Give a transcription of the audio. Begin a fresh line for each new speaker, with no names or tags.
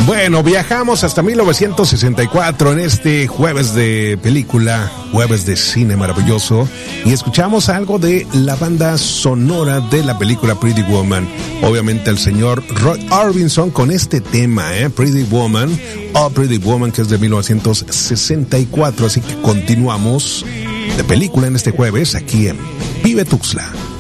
Bueno, viajamos hasta 1964 en este jueves de película, jueves de cine maravilloso, y escuchamos algo de la banda sonora de la película Pretty Woman. Obviamente el señor Roy Orbison con este tema, Pretty Woman, Pretty Woman, que es de 1964. Así que continuamos de película en este jueves aquí en Vive Tuxtla.